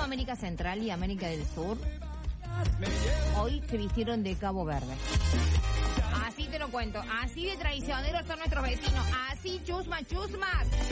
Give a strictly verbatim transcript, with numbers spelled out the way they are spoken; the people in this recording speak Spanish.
América Central y América del Sur hoy se vistieron de Cabo Verde. Así te lo cuento, así de traicioneros son nuestros vecinos, así chusma, chusmas.